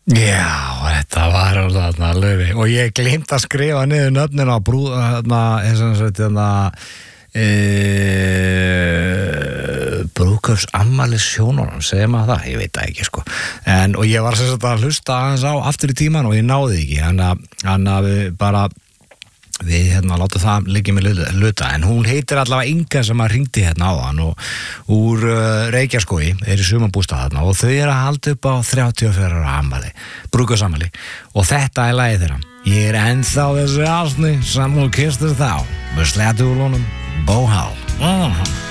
Já, þetta var þarna löfi og ég glemt að skrifa niður nöfnin á brúðkaups afmælis hjónunum, segir maður það, ég veit það ekki sko. Og ég var sem sagt að hlusta aðeins á aftur í tíman og ég náði ekki, hann að við látum það liggja með luta, en hún heitir allavega Inga sem að hringdi áðan og úr Reykjaskógi, í sumarbústað þarna og þau að halda upp á 34 ára afmæli, brúðkaupsafmæli og þetta lagið þeirra. Ég ennþá þessi ásni sem hún kyssti þá með sléttuhúlunum Bóhál.